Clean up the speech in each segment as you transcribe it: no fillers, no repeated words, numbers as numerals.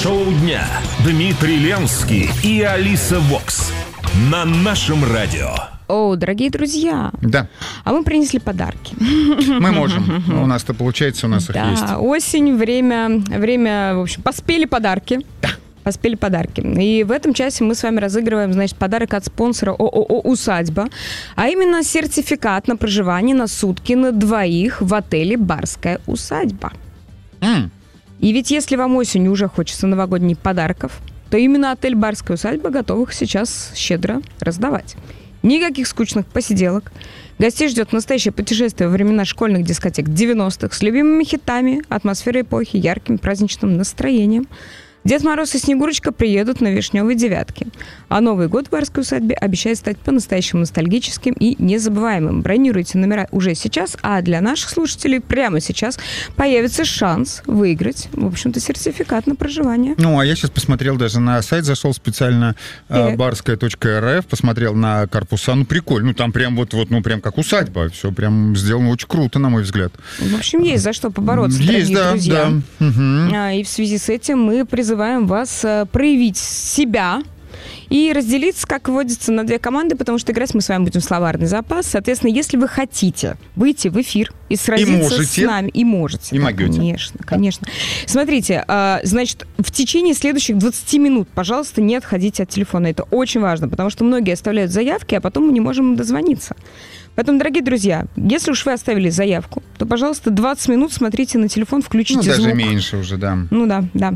Шоу дня. Дмитрий Ленский и Алиса Вокс. На нашем радио. Дорогие друзья. Да. А мы принесли подарки. Мы можем. У нас-то получается, у нас их есть. Да, осень, время, в общем, поспели подарки. Да. Поспели подарки. И в этом часе мы с вами разыгрываем, значит, подарок от спонсора ООО «Усадьба», а именно сертификат на проживание на сутки на двоих в отеле «Барская усадьба». И ведь если вам осенью уже хочется новогодних подарков, то именно отель «Барская усадьба» готов их сейчас щедро раздавать. Никаких скучных посиделок. Гостей ждет настоящее путешествие во времена школьных дискотек 90-х с любимыми хитами, атмосферой эпохи, ярким праздничным настроением. Дед Мороз и Снегурочка приедут на вишневые девятки. А Новый год в Барской усадьбе обещает стать по-настоящему ностальгическим и незабываемым. Бронируйте номера уже сейчас, а для наших слушателей прямо сейчас появится шанс выиграть, в общем-то, сертификат на проживание. А я сейчас посмотрел даже на сайт, зашел специально barskaya.rf, посмотрел на корпуса. Прикольно. Там прям прям как усадьба. Все прям сделано очень круто, на мой взгляд. В общем, есть за что побороться, есть, дорогие друзья. Да. Угу. И в связи с этим мы призываем вас проявить себя и разделиться, как водится, на две команды, потому что играть мы с вами будем в словарный запас. Соответственно, если вы хотите выйти в эфир и сразиться с нами... И можете. И могете. Конечно. Смотрите, значит, в течение следующих 20 минут, пожалуйста, не отходите от телефона. Это очень важно, потому что многие оставляют заявки, а потом мы не можем дозвониться. Поэтому, дорогие друзья, если уж вы оставили заявку, то, пожалуйста, 20 минут смотрите на телефон, включите звук. Даже меньше уже, да. Да.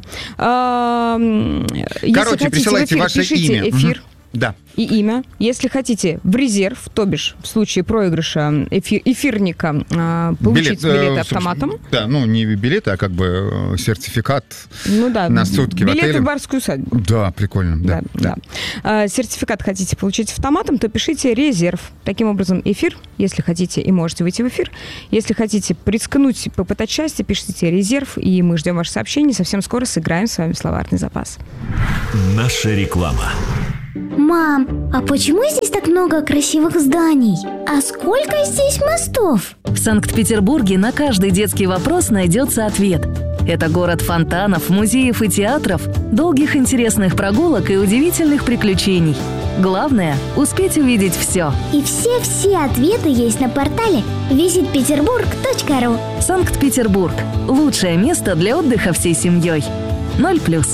Короче, присылайте ваше имя. Эфир. Да. И имя. Если хотите в резерв, то бишь в случае проигрыша эфирника получить билеты автоматом. Да, не билеты, а как бы сертификат на сутки в отеле. Билеты в Барскую усадьбу. Да, прикольно. Да. Сертификат хотите получить автоматом, то пишите резерв. Таким образом, эфир, если хотите и можете выйти в эфир. Если хотите прискнуть, попытать счастье, пишите резерв, и мы ждем ваше сообщение. Совсем скоро сыграем с вами в словарный запас. Наша реклама. Мам, а почему здесь так много красивых зданий? А сколько здесь мостов? В Санкт-Петербурге на каждый детский вопрос найдется ответ. Это город фонтанов, музеев и театров, долгих интересных прогулок и удивительных приключений. Главное – успеть увидеть все. И все ответы есть на портале visitpeterburg.ru. Санкт-Петербург – лучшее место для отдыха всей семьей. 0+.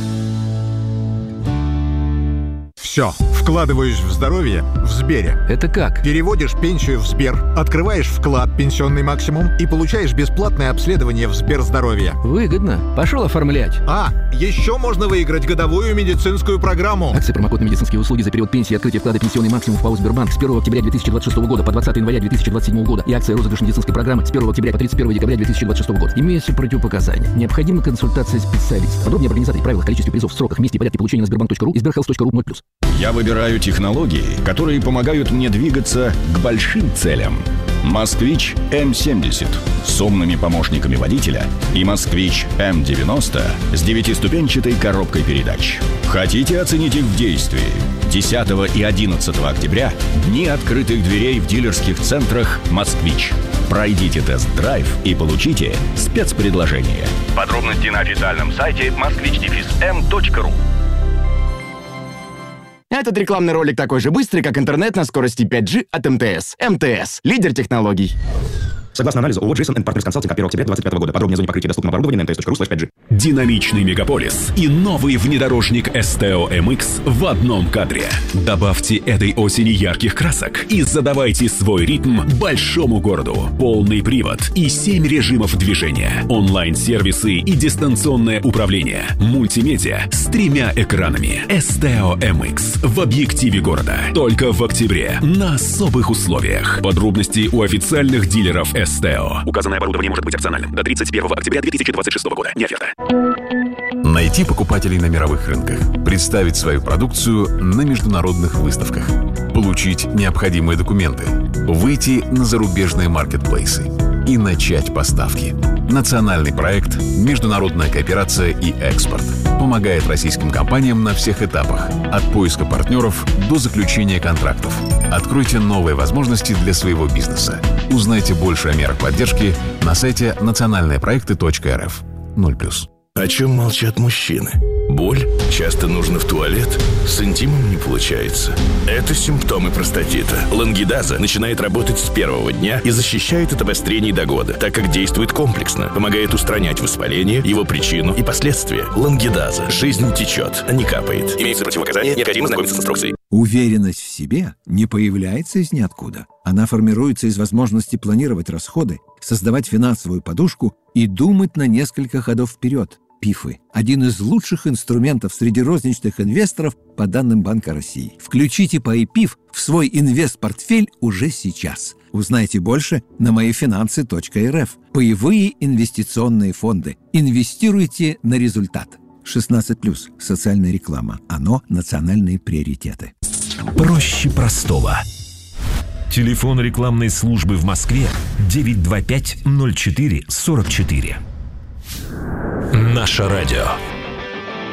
Все, вкладываешь в здоровье в Сбере. Это как? Переводишь пенсию в Сбер, открываешь вклад «Пенсионный максимум» и получаешь бесплатное обследование в Сберздоровье. Выгодно. Пошел оформлять. Еще можно выиграть годовую медицинскую программу. Акция промокод на медицинские услуги за период пенсии и открытия вклада «Пенсионный максимум» в ПАО «Сбербанк» с 1 октября 2026 года по 20 января 2027 года и акция розыгрыш медицинской программы с 1 октября по 31 декабря 2026 года. Имеются противопоказания. Необходима консультация специалиста. Подробнее об организации, правилах, количестве призов, сроках, месте и порядке получения на sberbank.ru и sberhealth.ru 0+. Я выбираю технологии, которые помогают мне двигаться к большим целям. «Москвич М70» с умными помощниками водителя и «Москвич М90» с 9-ступенчатой коробкой передач. Хотите оценить их в действии? 10 и 11 октября – дни открытых дверей в дилерских центрах «Москвич». Пройдите тест-драйв и получите спецпредложение. Подробности на официальном сайте moskvich-m.ru. Этот рекламный ролик такой же быстрый, как интернет на скорости 5G от МТС. МТС – лидер технологий. Согласно анализу ООО Джейсон & Партнерс Консалтинг от 1 октября 2025 года. Подробнее о зоне покрытия доступного оборудования на mts.ru/5G. Динамичный мегаполис и новый внедорожник STO MX в одном кадре. Добавьте этой осени ярких красок и задавайте свой ритм большому городу. Полный привод и 7 режимов движения. Онлайн-сервисы и дистанционное управление. Мультимедиа с 3 экранами. STO MX в объективе города. Только в октябре на особых условиях. Подробности у официальных дилеров STO. Указанное оборудование может быть опциональным. До 31 октября 2026 года. Не оферта. Найти покупателей на мировых рынках. Представить свою продукцию на международных выставках. Получить необходимые документы. Выйти на зарубежные маркетплейсы. И начать поставки. Национальный проект «Международная кооперация и экспорт» помогает российским компаниям на всех этапах. От поиска партнеров до заключения контрактов. Откройте новые возможности для своего бизнеса. Узнайте больше о мерах поддержки на сайте национальныепроекты.рф. 0+. О чем молчат мужчины? Боль? Часто нужно в туалет? С интимом не получается. Это симптомы простатита. Лангидаза начинает работать с первого дня и защищает от обострений до года, так как действует комплексно, помогает устранять воспаление, его причину и последствия. Лангидаза. Жизнь течет, а не капает. Имеются противопоказания, необходимо знакомиться с инструкцией. Уверенность в себе не появляется из ниоткуда. Она формируется из возможности планировать расходы, создавать финансовую подушку и думать на несколько ходов вперед. ПИФы – один из лучших инструментов среди розничных инвесторов по данным Банка России. Включите ПАИ-ПИФ в свой инвестпортфель уже сейчас. Узнайте больше на моифинансы.рф. Паевые инвестиционные фонды. Инвестируйте на результат. 16+. Социальная реклама. Оно – национальные приоритеты. Проще простого. Телефон рекламной службы в Москве 925-04-44. Наше радио.